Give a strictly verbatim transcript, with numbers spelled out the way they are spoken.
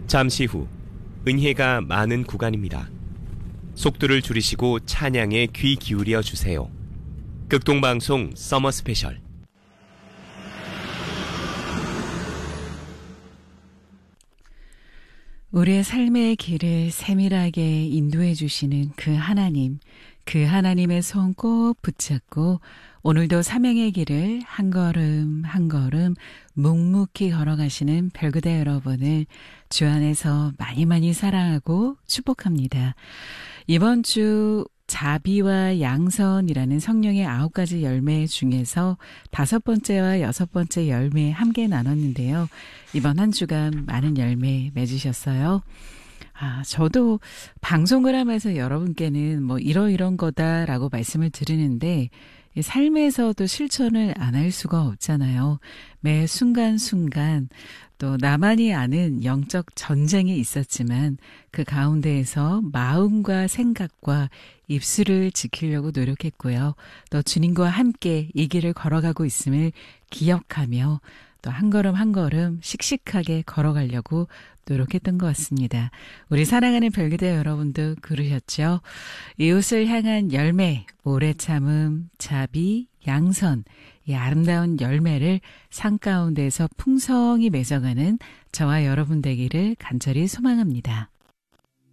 잠시 후 은혜가 많은 구간입니다. 속도를 줄이시고 찬양에 귀 기울여 주세요. 극동방송 서머 스페셜. 우리의 삶의 길을 세밀하게 인도해 주시는 그 하나님, 그 하나님의 손 꼭 붙잡고 오늘도 사명의 길을 한 걸음 한 걸음 묵묵히 걸어가시는 별그대 여러분을 주 안에서 많이 많이 사랑하고 축복합니다. 이번 주 자비와 양선이라는 성령의 아홉 가지 열매 중에서 다섯 번째와 여섯 번째 열매 함께 나눴는데요. 이번 한 주간 많은 열매 맺으셨어요. 아, 저도 방송을 하면서 여러분께는 뭐 이러이런 거다라고 말씀을 드리는데 삶에서도 실천을 안 할 수가 없잖아요. 매 순간순간 또 나만이 아는 영적 전쟁이 있었지만 그 가운데에서 마음과 생각과 입술을 지키려고 노력했고요. 또 주님과 함께 이 길을 걸어가고 있음을 기억하며 또 한 걸음 한 걸음 씩씩하게 걸어가려고 노력했던 것 같습니다. 우리 사랑하는 별그대 여러분도 그러셨죠? 이웃을 향한 열매, 오래 참음, 자비, 양선, 이 아름다운 열매를 산 가운데서 풍성히 맺어가는 저와 여러분 되기를 간절히 소망합니다.